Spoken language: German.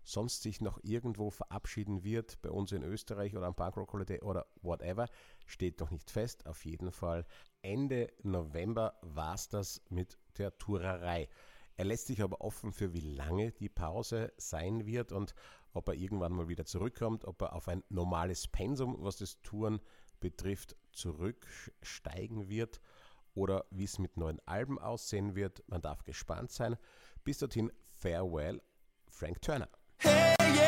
sonst sich noch irgendwo verabschieden wird, bei uns in Österreich oder am Punkrock Holiday oder whatever, steht noch nicht fest. Auf jeden Fall Ende November war es das mit der Tourerei. Er lässt sich aber offen für wie lange die Pause sein wird und ob er irgendwann mal wieder zurückkommt, ob er auf ein normales Pensum, was das Touren betrifft, zurücksteigen wird oder wie es mit neuen Alben aussehen wird. Man darf gespannt sein. Bis dorthin, farewell, Frank Turner. Hey,